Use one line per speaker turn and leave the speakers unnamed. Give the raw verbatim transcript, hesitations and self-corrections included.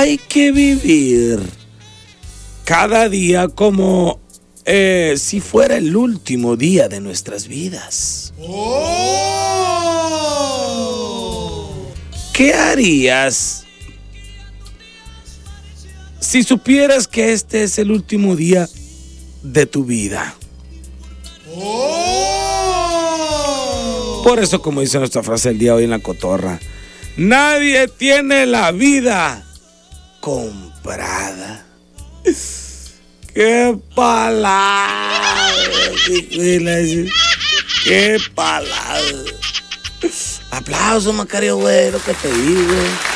hay que vivir cada día como eh, si fuera el último día de nuestras vidas.
Oh.
¿Qué harías si supieras que este es el último día de tu vida?
Oh.
Por eso, como dice nuestra frase del día hoy en La Cotorra, nadie tiene la vida comprada. ¡Qué palabra! ¡Qué palabra! Aplauso, Macario, güey, lo que te digo.